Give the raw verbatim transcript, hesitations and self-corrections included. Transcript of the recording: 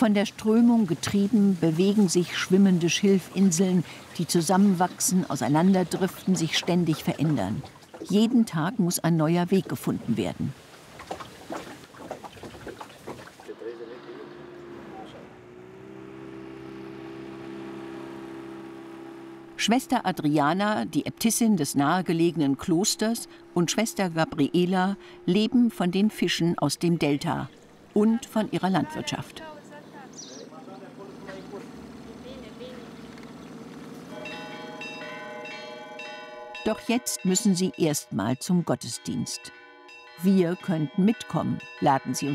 Von der Strömung getrieben bewegen sich schwimmende Schilfinseln, die zusammenwachsen, auseinanderdriften, sich ständig verändern. Jeden Tag muss ein neuer Weg gefunden werden. Schwester Adriana, die Äbtissin des nahegelegenen Klosters, und Schwester Gabriela leben von den Fischen aus dem Delta und von ihrer Landwirtschaft. Doch jetzt müssen sie erstmal zum Gottesdienst. Wir könnten mitkommen, laden sie uns